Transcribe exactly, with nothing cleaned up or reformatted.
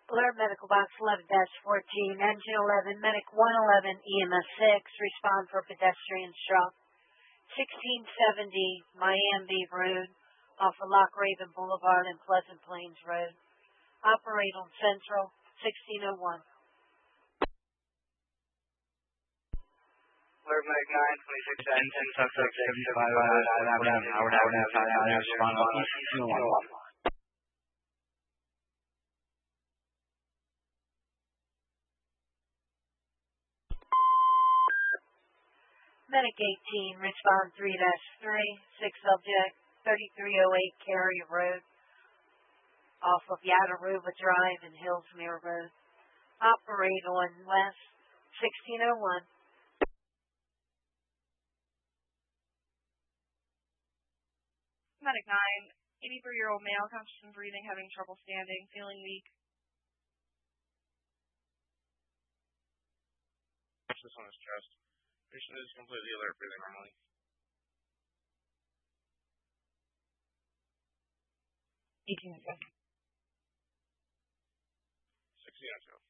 Alert Medical Box eleven dash fourteen, Engine eleven, Medic one eleven, E M S six, respond for pedestrian struck. sixteen seventy Miami Road, off of Lock Raven Boulevard and Pleasant Plains Road. Operate on Central, sixteen oh one. Alert Medic nine, twenty-six ten, ten, subject seventy-five, Howard Avenue, Howard Avenue, Howard Avenue, respond on sixteen oh one. Medic eighteen, respond three dash three, six subject, thirty-three oh eight Cary Road, off of Yadaruba Drive and Hillsmere Road. Operate on West, sixteen oh one. Medic nine, eighty-three-year-old male, conscious and breathing, having trouble standing, feeling weak. This one is chest. Patient is completely alert, breathing normally. eighteen oh two. sixteen oh two.